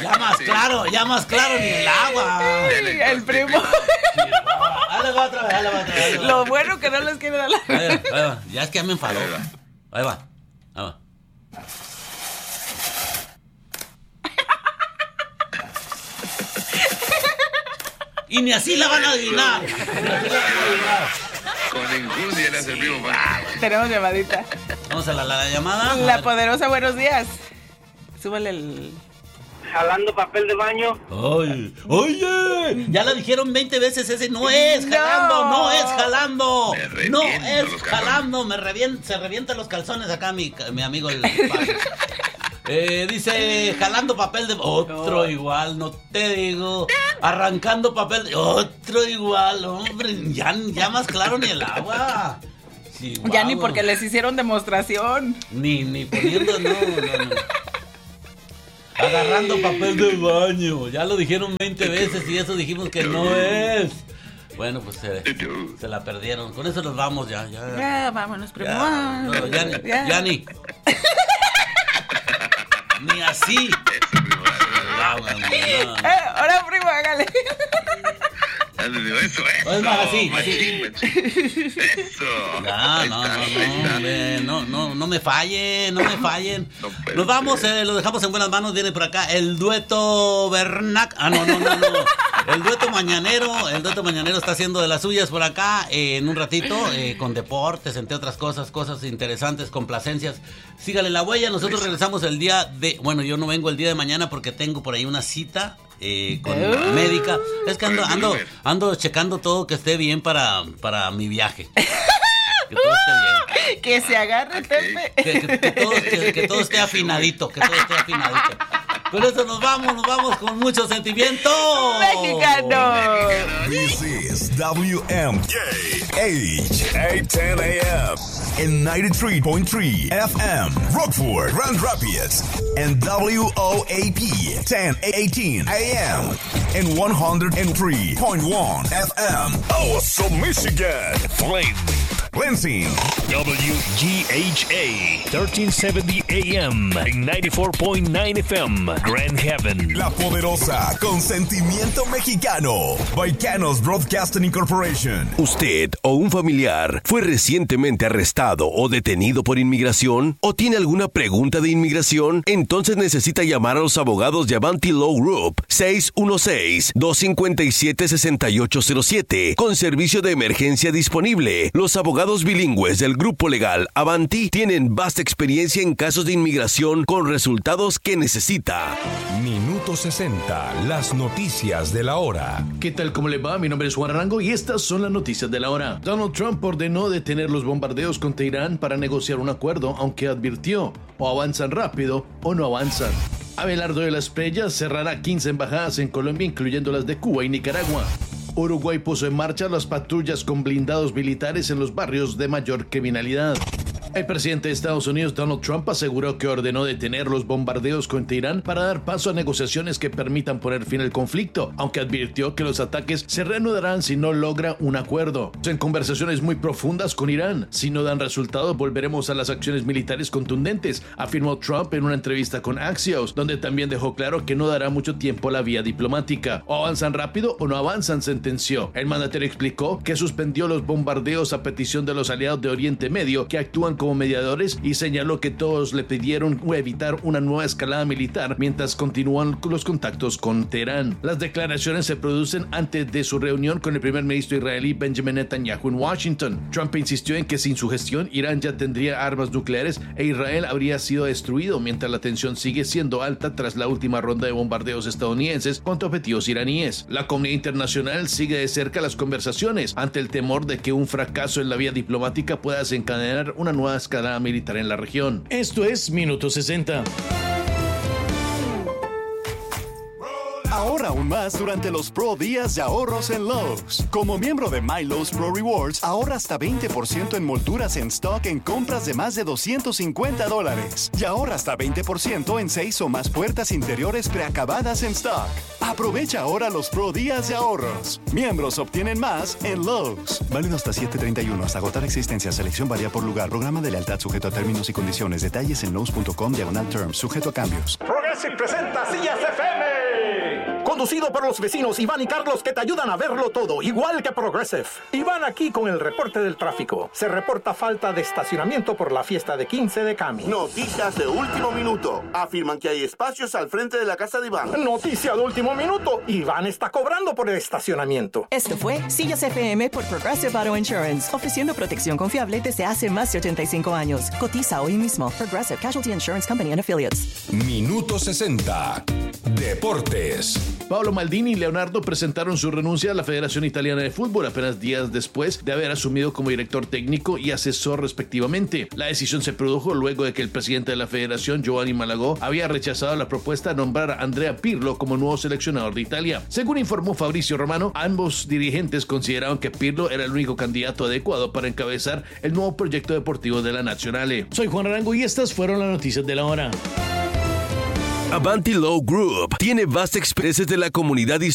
Ya más claro ni el agua. El primo. Ahí va otra vez. Lo bueno que no les quiere dar la... Ahí va. Ya es que ya me enfadó. Ahí va. Y ni así la van a adivinar. Con injundia le hace el primo. Tenemos llamadita. Vamos a la llamada. La poderosa, buenos días. Súbale el... Jalando papel de baño. Ay, oye, ya la dijeron 20 veces, ese no es jalando, no es jalando. Se revientan los calzones acá mi amigo el padre. Dice, jalando papel de... Otro igual, no te digo. Arrancando papel de... Otro igual, hombre. Ya más claro ni el agua. Sí, ya ni porque les hicieron demostración. Ni poniendo, no. Agarrando papel de baño. Ya lo dijeron 20 veces y eso dijimos que no es. Bueno, pues se la perdieron. Con eso nos vamos ya. Ya, vámonos, primo. Ya ni. Ni así. Ahora, primo, hágale. Eso. Es más así. Eso. No me fallen. Nos vamos, lo dejamos en buenas manos. Viene por acá el dueto Bernac. No. El dueto mañanero está haciendo de las suyas por acá en un ratito, con deportes, entre otras cosas interesantes, complacencias. Sígale la huella. Nosotros regresamos el día de... Bueno, yo no vengo el día de mañana porque tengo por ahí una cita con la médica. Es que ando checando todo que esté bien para mi viaje. Que todo esté bien. Que se agarre, Pepe. Que todo esté afinadito. Con eso nos vamos con mucho sentimiento mexicano. This is WMJH 810 AM and 93.3 FM Rockford, Grand Rapids, and WOAP 1018 AM and 103.1 FM Awesome, Michigan, Flint, Lansing, WGHA 1370 AM and 94.9 FM Grand Haven. La Poderosa con sentimiento mexicano. Baicanos Broadcasting Incorporation. ¿Usted o un familiar fue recientemente arrestado o detenido por inmigración? ¿O tiene alguna pregunta de inmigración? Entonces necesita llamar a los abogados de Avanti Law Group 616-257-6807 con servicio de emergencia disponible. Los abogados bilingües del grupo legal Avanti tienen vasta experiencia en casos de inmigración con resultados que necesita. Minuto 60, las noticias de la hora. ¿Qué tal? ¿Cómo le va? Mi nombre es Juan Arango y estas son las noticias de la hora. Donald Trump ordenó detener los bombardeos contra Irán para negociar un acuerdo, aunque advirtió, o avanzan rápido o no avanzan. Abelardo de la Espriella cerrará 15 embajadas en Colombia, incluyendo las de Cuba y Nicaragua. Uruguay puso en marcha las patrullas con blindados militares en los barrios de mayor criminalidad. El presidente de Estados Unidos, Donald Trump, aseguró que ordenó detener los bombardeos contra Irán para dar paso a negociaciones que permitan poner fin al conflicto, aunque advirtió que los ataques se reanudarán si no logra un acuerdo. En conversaciones muy profundas con Irán, si no dan resultado, volveremos a las acciones militares contundentes, afirmó Trump en una entrevista con Axios, donde también dejó claro que no dará mucho tiempo a la vía diplomática. O avanzan rápido o no avanzan, sentenció. El mandatario explicó que suspendió los bombardeos a petición de los aliados de Oriente Medio que actúan como mediadores y señaló que todos le pidieron evitar una nueva escalada militar mientras continúan los contactos con Teherán. Las declaraciones se producen antes de su reunión con el primer ministro israelí Benjamin Netanyahu en Washington. Trump insistió en que sin su gestión Irán ya tendría armas nucleares e Israel habría sido destruido, mientras la tensión sigue siendo alta tras la última ronda de bombardeos estadounidenses contra objetivos iraníes. La comunidad internacional sigue de cerca las conversaciones ante el temor de que un fracaso en la vía diplomática pueda desencadenar una nueva escalada militar en la región. Esto es Minuto 60. Ahorra aún más durante los Pro Días de Ahorros en Lowe's. Como miembro de My Lowe's Pro Rewards, ahorra hasta 20% en molduras en stock en compras de más de $250. Y ahorra hasta 20% en 6 o más puertas interiores preacabadas en stock. Aprovecha ahora los Pro Días de Ahorros. Miembros obtienen más en Lowe's. Válido hasta 7/31. Hasta agotar existencia. Selección varía por lugar. Programa de lealtad sujeto a términos y condiciones. Detalles en Lowe's.com/terms. Sujeto a cambios. Progressive presenta Sillas FM. conducido por los vecinos Iván y Carlos, que te ayudan a verlo todo, igual que Progressive. Iván aquí con el reporte del tráfico. Se reporta falta de estacionamiento por la fiesta de 15 de Cami. Noticias de último minuto. Afirman que hay espacios al frente de la casa de Iván. Noticia de último minuto. Iván está cobrando por el estacionamiento. Esto fue Sillas FM por Progressive Auto Insurance, ofreciendo protección confiable desde hace más de 85 años. Cotiza hoy mismo. Progressive Casualty Insurance Company and Affiliates. Minuto 60. Deportes. Paolo Maldini y Leonardo presentaron su renuncia a la Federación Italiana de Fútbol apenas días después de haber asumido como director técnico y asesor respectivamente. La decisión se produjo luego de que el presidente de la federación, Giovanni Malagò, había rechazado la propuesta de nombrar a Andrea Pirlo como nuevo seleccionador de Italia. Según informó Fabrizio Romano, ambos dirigentes consideraron que Pirlo era el único candidato adecuado para encabezar el nuevo proyecto deportivo de la Nazionale. Soy Juan Arango y estas fueron las noticias de la hora. Avanti Law Group tiene vasta experiencia de la comunidad